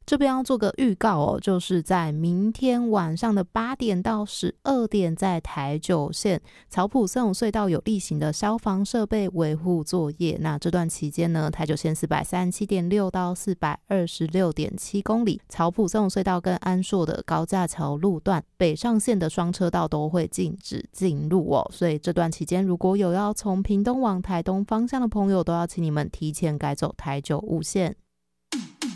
这边要做个预告哦，就是在明天晚上的8点到12点，在台九线草埔森永隧道有例行的消防设备维护作业。那这段期间呢，台九线 437.6 到 426.7 公里，草埔森永隧道跟安硕的高架桥路段北上线的双车道都会禁止进入哦。所以这段期间如果有要从屏东往台东方向的朋友，都要请你们提前改走台九五线。